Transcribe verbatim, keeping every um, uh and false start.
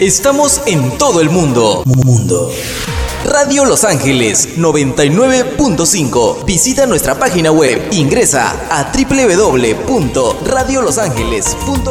Estamos en todo el mundo. Mundo. Radio Los Ángeles noventa y nueve punto cinco. Visita nuestra página web. Ingresa a doble u doble u doble u punto radio los ángeles punto